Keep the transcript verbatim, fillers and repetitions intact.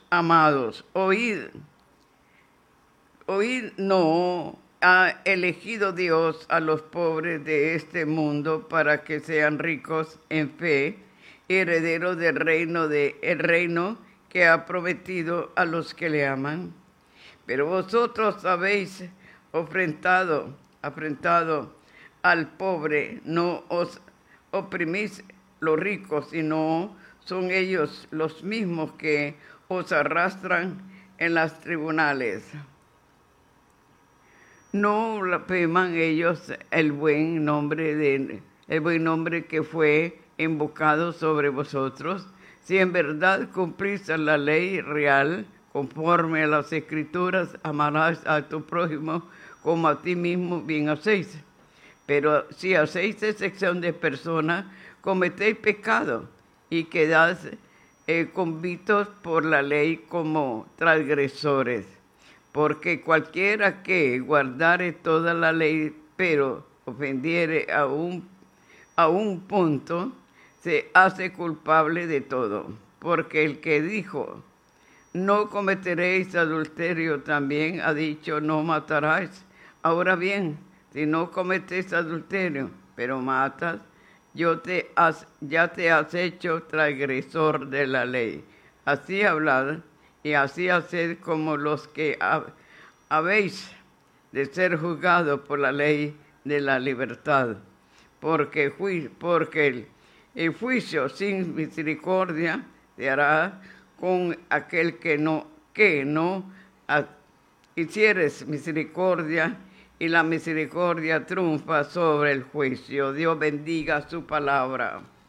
amados, oíd, oíd, no ha elegido Dios a los pobres de este mundo para que sean ricos en fe, herederos del reino de el reino que ha prometido a los que le aman. Pero vosotros habéis ofrendado, afrentado al pobre, no os oprimís los ricos, sino son ellos los mismos que os arrastran en las tribunales. No blasfeman ellos el buen nombre de el buen nombre que fue invocado sobre vosotros, si en verdad cumplís la ley real conforme a las escrituras, amarás a tu prójimo como a ti mismo bien hacéis. Pero si hacéis excepción de personas, cometéis pecado y quedáis eh, convictos por la ley como transgresores. Porque cualquiera que guardare toda la ley, pero ofendiere a un, a un punto, se hace culpable de todo. Porque el que dijo, no cometeréis adulterio, también ha dicho, no matarás. Ahora bien, si no cometes adulterio, pero matas, yo te has, ya te has hecho transgresor de la ley. Así hablad y así haced como los que habéis de ser juzgados por la ley de la libertad. Porque, porque el, el juicio sin misericordia se hará con aquel que no, que no hicieres misericordia, y la misericordia triunfa sobre el juicio. Dios bendiga su palabra.